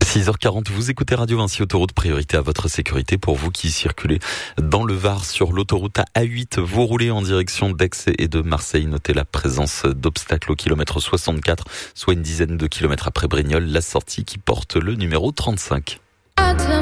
6h40, vous écoutez Radio Vinci Autoroute, priorité à votre sécurité pour vous qui circulez dans le Var sur l'autoroute A8. Vous roulez en direction d'Aix et de Marseille. Notez la présence d'obstacles au kilomètre 64, soit une dizaine de kilomètres après Brignoles, la sortie qui porte le numéro 35.